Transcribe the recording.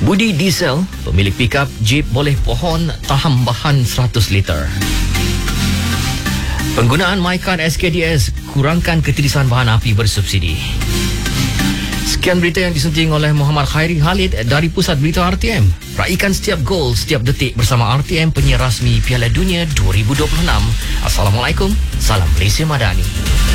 Budi Diesel, pemilik pikap Jeep boleh pohon tahan bahan 100 liter. Penggunaan MyCard SKDS kurangkan ketirisan bahan api bersubsidi. Sekian berita yang disunting oleh Muhammad Khairi Khalid dari Pusat Berita RTM. Raikan setiap gol, setiap detik bersama RTM, penyiar rasmi Piala Dunia 2026. Assalamualaikum, salam Malaysia Madani.